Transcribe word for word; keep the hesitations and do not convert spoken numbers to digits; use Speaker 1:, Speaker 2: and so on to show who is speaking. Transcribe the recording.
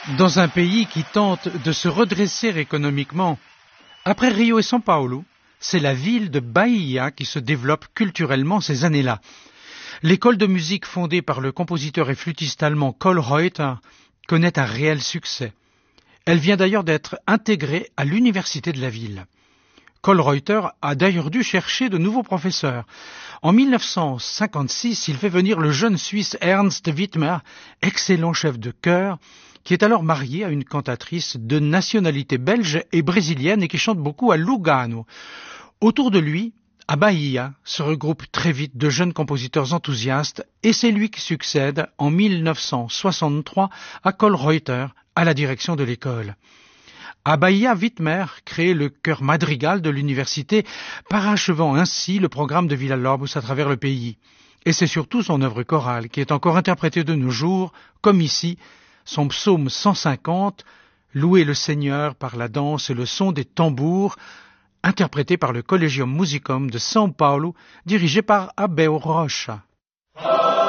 Speaker 1: Dans un pays qui tente de se redresser économiquement, après Rio et São Paulo, c'est la ville de Bahia qui se développe culturellement ces années-là. L'école de musique fondée par le compositeur et flûtiste allemand Kölreuter connaît un réel succès. Elle vient d'ailleurs d'être intégrée à l'université de la ville. Kölreuter a d'ailleurs dû chercher de nouveaux professeurs. En mille neuf cent cinquante-six, il fait venir le jeune Suisse Ernst Wittmer, excellent chef de chœur, qui est alors marié à une cantatrice de nationalité belge et brésilienne et qui chante beaucoup à Lugano. Autour de lui, à Bahia, se regroupent très vite de jeunes compositeurs enthousiastes et c'est lui qui succède en mille neuf cent soixante-trois à Kölreuter à la direction de l'école. À Bahia, Wittmer crée le chœur madrigal de l'université, parachevant ainsi le programme de Villa-Lobos à travers le pays. Et c'est surtout son œuvre chorale qui est encore interprétée de nos jours, comme ici, son psaume cent cinquante, « Louer le Seigneur par la danse et le son des tambours », interprété par le Collegium Musicum de São Paulo, dirigé par Abel Rocha.